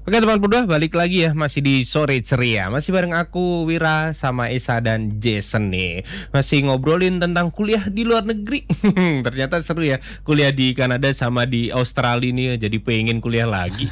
Oke teman berdua, balik lagi ya, masih di Sore Ceria. Masih bareng aku, Wira, sama Esa dan Jason nih. Masih ngobrolin tentang kuliah di luar negeri. Ternyata seru ya, kuliah di Kanada sama di Australia nih. Jadi pengen kuliah lagi.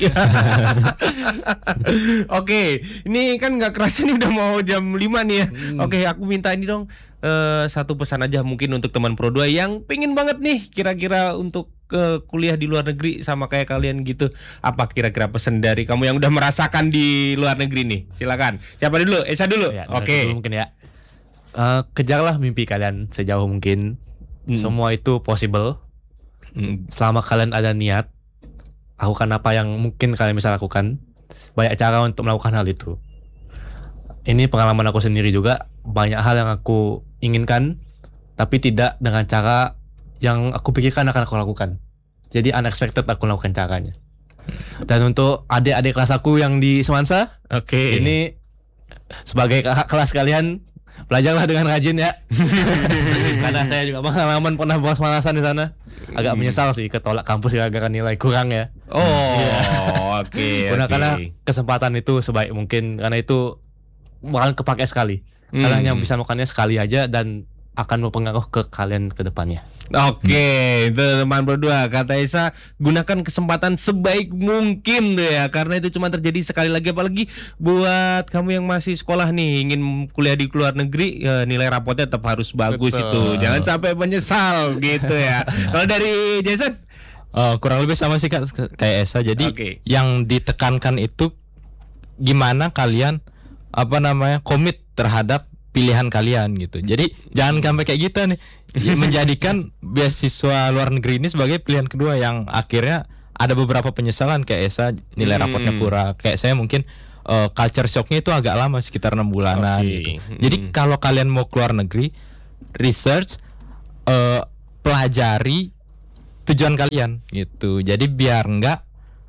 Oke, ini kan gak kerasa nih udah mau jam 5 nih ya. Oke, aku minta ini dong, satu pesan aja mungkin untuk teman Pro 2 yang pengen banget nih kira-kira untuk ke kuliah di luar negeri sama kayak kalian gitu. Apa kira-kira pesan dari kamu yang udah merasakan di luar negeri nih? Silakan. Siapa dulu? Esa dulu. Ya, Oke. dulu mungkin ya. Kejarlah mimpi kalian sejauh mungkin. Semua itu possible. Selama kalian ada niat, lakukan apa yang mungkin kalian bisa lakukan. Banyak cara untuk melakukan hal itu. Ini pengalaman aku sendiri juga. Banyak hal yang aku inginkan, tapi tidak dengan cara yang aku pikirkan akan aku lakukan. Jadi unexpected aku lakukan caranya. Dan untuk adik-adik kelas aku yang di Semansa, Oke. ini sebagai kakak kelas kalian, belajarlah dengan rajin ya. Karena saya juga pengalaman pernah bolos-malasan di sana. Agak menyesal sih ketolak kampus gara-gara nilai kurang ya. Oh, oke. Gunakanlah kesempatan itu sebaik mungkin, karena itu bakal kepake sekali. Kalian yang bisa melakukannya sekali aja dan akan berpengaruh ke kalian ke depannya. Oke, itu teman berdua, kata Esa, gunakan kesempatan sebaik mungkin tuh ya, karena itu cuma terjadi sekali lagi. Apalagi buat kamu yang masih sekolah nih, ingin kuliah di luar negeri, ya, nilai rapotnya tetap harus bagus. Betul. Itu jangan sampai menyesal gitu ya. Kalau dari Jason? Kurang lebih sama sih kayak Esa. Jadi Oke. yang ditekankan itu gimana kalian komit terhadap pilihan kalian gitu. Jadi jangan sampai kayak kita nih menjadikan beasiswa luar negeri ini sebagai pilihan kedua yang akhirnya ada beberapa penyesalan kayak Esa, nilai rapotnya kurang. Kayak saya mungkin culture shocknya itu agak lama, sekitar 6 bulanan gitu. Jadi kalau kalian mau keluar negeri, research, pelajari tujuan kalian gitu. Jadi biar enggak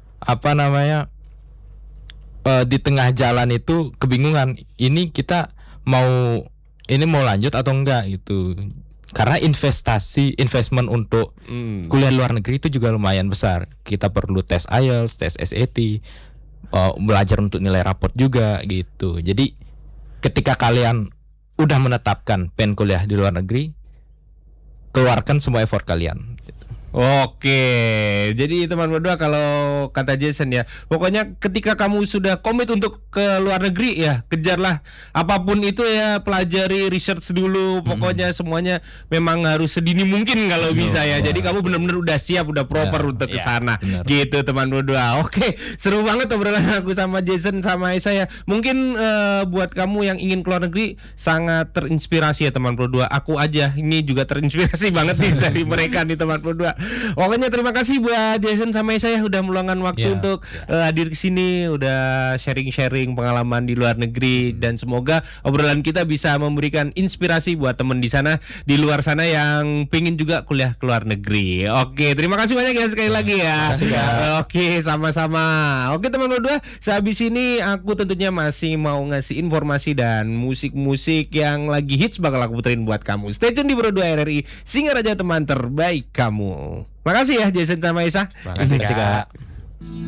di tengah jalan itu kebingungan, ini kita mau lanjut atau enggak gitu. Karena investment untuk kuliah luar negeri itu juga lumayan besar. Kita perlu tes IELTS, tes SAT, belajar untuk nilai raport juga gitu. Jadi ketika kalian udah menetapkan pengen kuliah di luar negeri, keluarkan semua effort kalian gitu. Oke, jadi teman berdua, kalau kata Jason ya, pokoknya ketika kamu sudah komit untuk ke luar negeri ya, kejarlah apapun itu ya, pelajari, research dulu, pokoknya semuanya memang harus sedini mungkin kalau bisa ya. Jadi kamu benar-benar udah siap, udah proper untuk ke sana. Gitu teman berdua. Oke, seru banget obrolan aku sama Jason sama Esa ya. Mungkin buat kamu yang ingin keluar negeri sangat terinspirasi ya teman berdua. Aku aja ini juga terinspirasi banget nih dari mereka nih teman berdua. Pokoknya terima kasih buat Jason sama saya udah meluangkan waktu untuk hadir ke sini, udah sharing-sharing pengalaman di luar negeri, dan semoga obrolan kita bisa memberikan inspirasi buat temen di sana, di luar sana yang pengen juga kuliah ke luar negeri. Oke, terima kasih banyak ya sekali lagi ya. Oke, sama-sama. Oke teman berdua, sehabis ini aku tentunya masih mau ngasih informasi dan musik-musik yang lagi hits bakal aku puterin buat kamu. Stay tune di Pro 2 RRI, Singaraja teman terbaik kamu. Makasih ya Jason sama Esa. Makasih Kak.